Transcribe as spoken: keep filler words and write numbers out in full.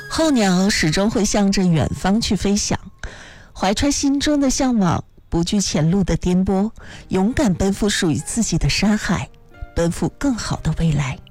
候鸟始终会向着远方去飞翔，怀揣心中的向往，不惧前路的颠簸，勇敢奔赴属于自己的山海，奔赴更好的未来。